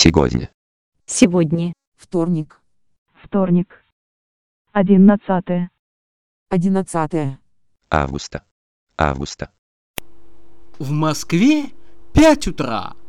Сегодня. Сегодня. Вторник. Вторник. 11. 11 Августа. Августа. В Москве 5 утра.